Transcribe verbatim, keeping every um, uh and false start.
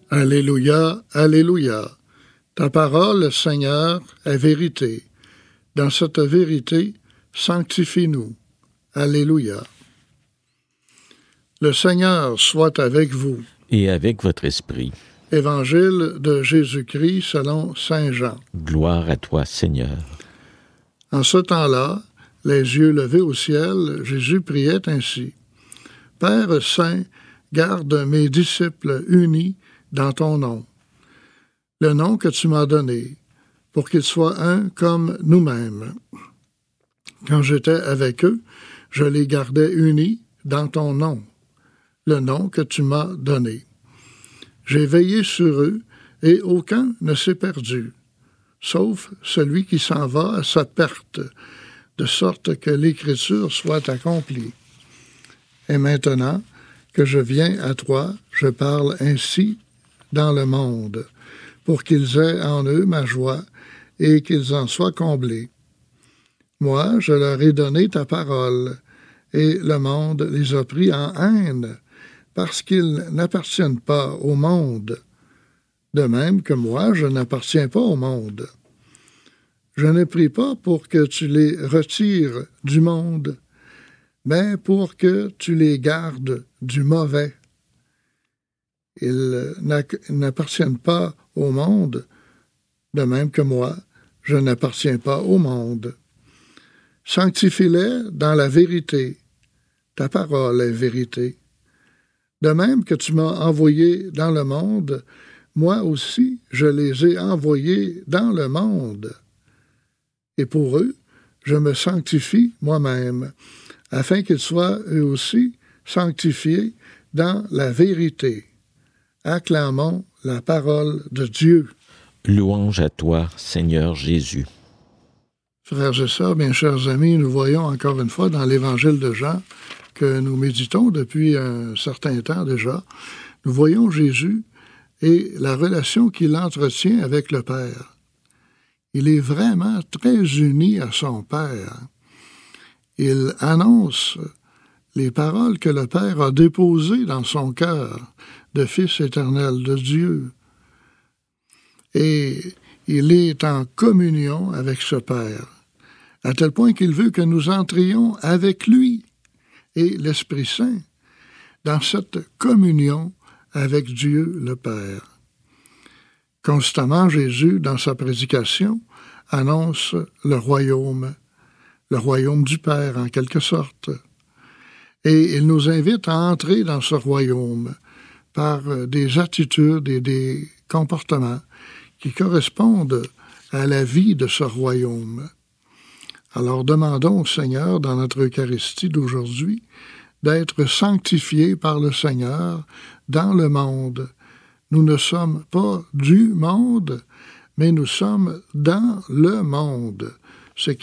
Alléluia, Alléluia. Ta parole, Seigneur, est vérité. Dans cette vérité, sanctifie-nous. Alléluia. Le Seigneur soit avec vous. Et avec votre esprit. Évangile de Jésus-Christ selon saint Jean. Gloire à toi, Seigneur. En ce temps-là, les yeux levés au ciel, Jésus priait ainsi. Père saint, garde mes disciples unis dans ton nom, le nom que tu m'as donné, pour qu'ils soient un comme nous-mêmes. Quand j'étais avec eux, je les gardais unis dans ton nom, le nom que tu m'as donné. J'ai veillé sur eux, et aucun ne s'est perdu, sauf celui qui s'en va à sa perte, de sorte que l'Écriture soit accomplie. Et maintenant que je viens à toi, je parle ainsi dans le monde, pour qu'ils aient en eux ma joie et qu'ils en soient comblés. Moi, je leur ai donné ta parole, et le monde les a pris en haine, parce qu'ils n'appartiennent pas au monde, de même que moi, je n'appartiens pas au monde. Je ne prie pas pour que tu les retires du monde, mais pour que tu les gardes du mauvais. Ils n'appartiennent pas au monde, de même que moi, je n'appartiens pas au monde. Sanctifie-les dans la vérité. Ta parole est vérité. De même que tu m'as envoyé dans le monde, moi aussi, je les ai envoyés dans le monde. Et pour eux, je me sanctifie moi-même, afin qu'ils soient eux aussi sanctifiés dans la vérité. Acclamons la parole de Dieu. Louange à toi, Seigneur Jésus. Frères et sœurs, bien chers amis, nous voyons encore une fois dans l'Évangile de Jean, que nous méditons depuis un certain temps déjà, nous voyons Jésus et la relation qu'il entretient avec le Père. Il est vraiment très uni à son Père. Il annonce les paroles que le Père a déposées dans son cœur de Fils éternel de Dieu. Et il est en communion avec ce Père, à tel point qu'il veut que nous entrions avec lui et l'Esprit Saint dans cette communion avec Dieu le Père. Constamment, Jésus, dans sa prédication, annonce le royaume, le royaume du Père en quelque sorte. Et il nous invite à entrer dans ce royaume par des attitudes et des comportements qui correspondent à la vie de ce royaume. Alors demandons au Seigneur, dans notre Eucharistie d'aujourd'hui, d'être sanctifiés par le Seigneur dans le monde. Nous ne sommes pas du monde, mais nous sommes dans le monde. Ce